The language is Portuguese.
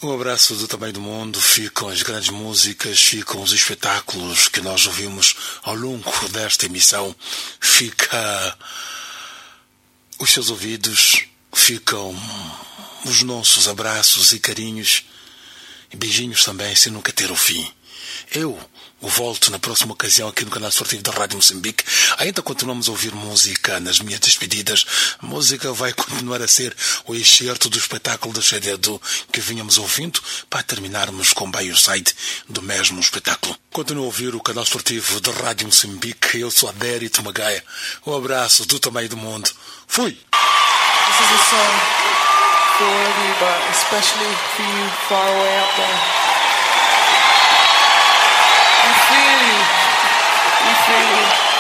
Um abraço do tamanho do mundo. Ficam as grandes músicas, ficam os espetáculos que nós ouvimos ao longo desta emissão. Fica os seus ouvidos, ficam os nossos abraços e carinhos e beijinhos também, sem nunca ter o fim. Eu volto na próxima ocasião aqui no canal esportivo da Rádio Moçambique. Ainda continuamos a ouvir música nas minhas despedidas. A música vai continuar a ser o excerto do espetáculo da CDEDU que vinhamos ouvindo para terminarmos com o side do mesmo espetáculo. Continuo a ouvir o canal esportivo da Rádio Moçambique. Eu sou Adérito Magaia. Um abraço do tamanho do mundo. Fui! This is a song for all of you, but especially for you far away out there. We feel you.